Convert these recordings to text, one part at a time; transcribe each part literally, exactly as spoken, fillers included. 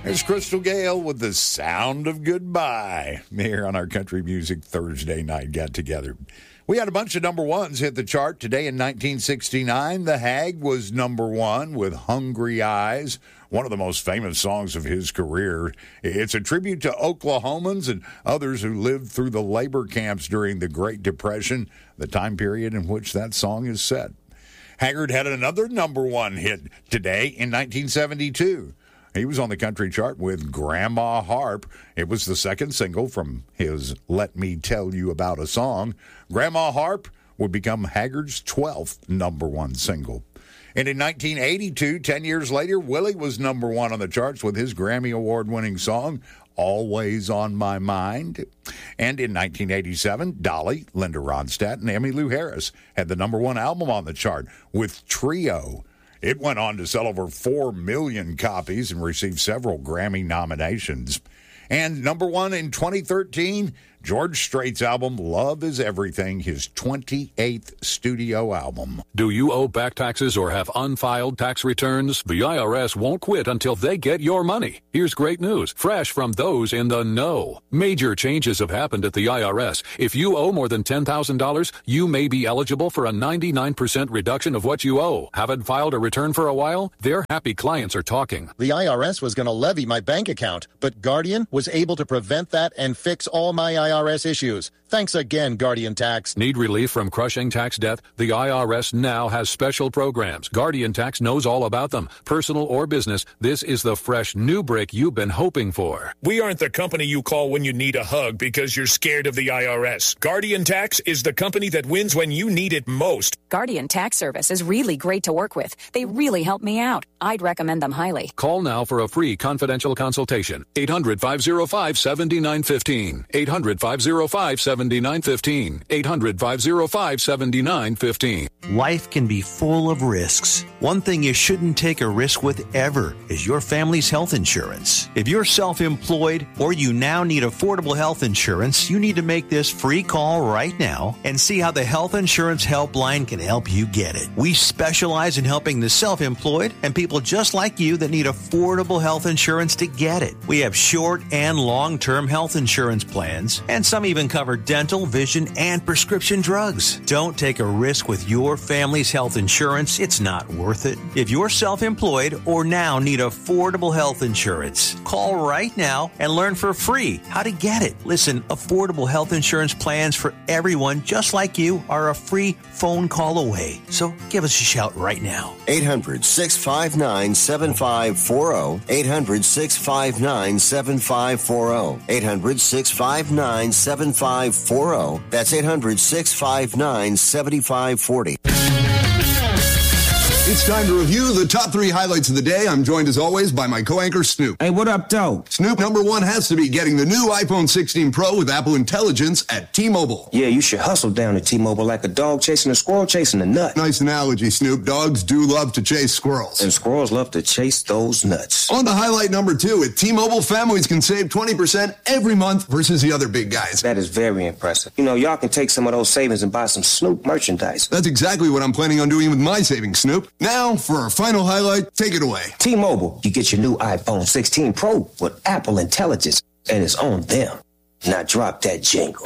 There's Crystal Gale with The Sound of Goodbye here on our Country Music Thursday night get-together. We had a bunch of number ones hit the chart today. In nineteen sixty-nine, The Hag was number one with Hungry Eyes, one of the most famous songs of his career. It's a tribute to Oklahomans and others who lived through the labor camps during the Great Depression, the time period in which that song is set. Haggard had another number one hit today in nineteen seventy-two. He was on the country chart with Grandma Harp. It was the second single from his Let Me Tell You About a Song. Grandma Harp would become Haggard's twelfth number one single. And in nineteen eighty-two, ten years later, Willie was number one on the charts with his Grammy Award-winning song, Always on My Mind. And in nineteen eighty-seven, Dolly, Linda Ronstadt, and Emmylou Harris had the number one album on the chart with Trio. It went on to sell over four million copies and received several Grammy nominations. And number one in twenty thirteen, George Strait's album, Love is Everything, his twenty-eighth studio album. Do you owe back taxes or have unfiled tax returns? The I R S won't quit until they get your money. Here's great news, fresh from those in the know. Major changes have happened at the I R S. If you owe more than ten thousand dollars, you may be eligible for a ninety-nine percent reduction of what you owe. Haven't filed a return for a while? Their happy clients are talking. The I R S was going to levy my bank account, but Guardian was able to prevent that and fix all my I R S issues. Thanks again, Guardian Tax. Need relief from crushing tax debt? The I R S now has special programs. Guardian Tax knows all about them. Personal or business, this is the fresh new break you've been hoping for. We aren't the company you call when you need a hug because you're scared of the I R S. Guardian Tax is the company that wins when you need it most. Guardian Tax Service is really great to work with. They really help me out. I'd recommend them highly. Call now for a free confidential consultation. eight hundred, five oh five, seven nine one five. eight hundred, five oh five, seven nine one five. eight hundred, five oh five, seven nine one five. Life can be full of risks. One thing you shouldn't take a risk with ever is your family's health insurance. If you're self-employed or you now need affordable health insurance, you need to make this free call right now and see how the Health Insurance Helpline can help you get it. We specialize in helping the self-employed and people just like you that need affordable health insurance to get it. We have short and long-term health insurance plans, and some even cover dental, vision, and prescription drugs. Don't take a risk with your family's health insurance. It's not worth it. If you're self-employed or now need affordable health insurance, call right now and learn for free how to get it. Listen, affordable health insurance plans for everyone just like you are a free phone call away. So give us a shout right now. eight hundred, six five nine, seven five four zero. eight hundred, six five nine, seven five four zero. eight hundred, six five nine, seven five four zero. That's eight hundred, six five nine, seven five four zero. It's time to review the top three highlights of the day. I'm joined, as always, by my co-anchor, Snoop. Hey, what up, though? Snoop, number one has to be getting the new iPhone sixteen Pro with Apple Intelligence at T-Mobile. Yeah, you should hustle down at T-Mobile like a dog chasing a squirrel chasing a nut. Nice analogy, Snoop. Dogs do love to chase squirrels. And squirrels love to chase those nuts. On to highlight number two, at T-Mobile, families can save twenty percent every month versus the other big guys. That is very impressive. You know, y'all can take some of those savings and buy some Snoop merchandise. That's exactly what I'm planning on doing with my savings, Snoop. Now, for our final highlight, take it away. T-Mobile, you get your new iPhone sixteen Pro with Apple Intelligence, and it's on them. Now drop that jingle.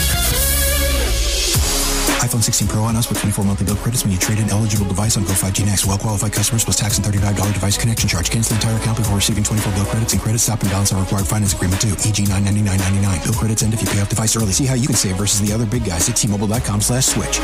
iPhone sixteen Pro on us with twenty-four monthly bill credits when you trade in eligible device on Go five G Next. Well-qualified customers plus tax and thirty-five dollars device connection charge. Cancel the entire account before receiving twenty-four bill credits, and credit stop and balance on required finance agreement too. E G nine ninety-nine ninety-nine. Bill credits end if you pay off device early. See how you can save versus the other big guys at T-Mobile.com slash switch.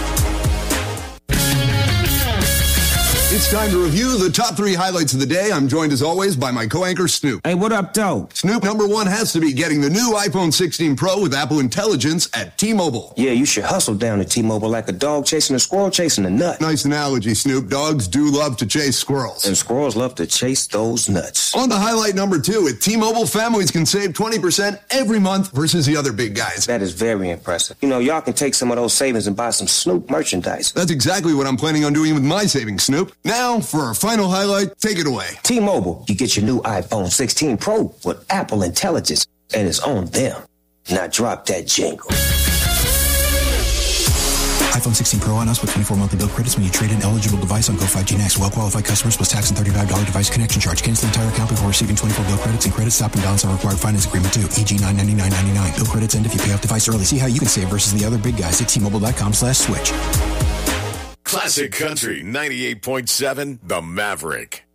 It's time to review the top three highlights of the day. I'm joined, as always, by my co-anchor, Snoop. Hey, what up, though? Snoop, number one has to be getting the new iPhone sixteen Pro with Apple Intelligence at T-Mobile. Yeah, you should hustle down at T-Mobile like a dog chasing a squirrel chasing a nut. Nice analogy, Snoop. Dogs do love to chase squirrels. And squirrels love to chase those nuts. On to highlight number two, at T-Mobile, families can save twenty percent every month versus the other big guys. That is very impressive. You know, y'all can take some of those savings and buy some Snoop merchandise. That's exactly what I'm planning on doing with my savings, Snoop. Now, for our final highlight, take it away. T-Mobile, you get your new iPhone sixteen Pro with Apple Intelligence, and it's on them. Now drop that jingle. iPhone sixteen Pro on us with twenty-four monthly bill credits when you trade in eligible device on Go five G Next. Well-qualified customers plus tax and thirty-five dollars device connection charge. Cancel the entire account before receiving twenty-four bill credits and credit stop and balance on required finance agreement due. E G nine ninety-nine ninety-nine. Bill credits end if you pay off device early. See how you can save versus the other big guys at T-Mobile.com slash switch. Classic Country ninety-eight point seven, The Maverick.